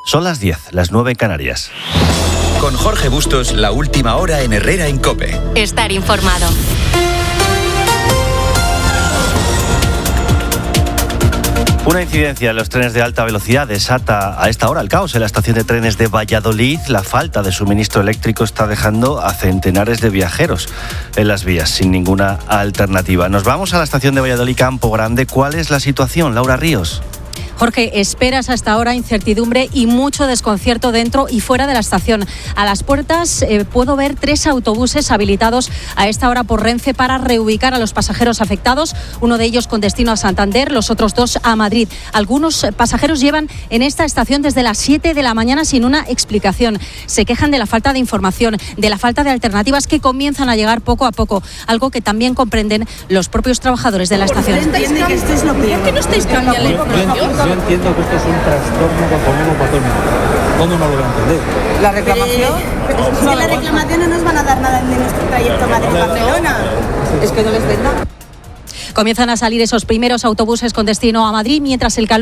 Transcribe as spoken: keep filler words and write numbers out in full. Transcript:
Son las diez, las nueve en Canarias. Con Jorge Bustos, la última hora en Herrera en COPE. Estar informado. Una incidencia en los trenes de alta velocidad desata a esta hora el caos en la estación de trenes de Valladolid. La falta de suministro eléctrico está dejando a centenares de viajeros en las vías sin ninguna alternativa. Nos vamos a la estación de Valladolid Campo Grande. ¿Cuál es la situación, Laura Ríos? Jorge, esperas hasta ahora incertidumbre y mucho desconcierto dentro y fuera de la estación. A las puertas eh, puedo ver tres autobuses habilitados a esta hora por Renfe para reubicar a los pasajeros afectados, uno de ellos con destino a Santander, los otros dos a Madrid. Algunos pasajeros llevan en esta estación desde las siete de la mañana sin una explicación. Se quejan de la falta de información, de la falta de alternativas que comienzan a llegar poco a poco, algo que también comprenden los propios trabajadores de la estación. ¿Entiende que esto es lo peor? ¿Por qué no estáis cambiando la información? Yo entiendo que esto es un trastorno conforme para todo el mundo. ¿Cómo no lo voy a entender? ¿La reclamación? Eh, es que la reclamación no nos van a dar nada de nuestro trayecto Madrid-Barcelona. Es que no les venda. Comienzan a salir esos primeros autobuses con destino a Madrid, mientras el calor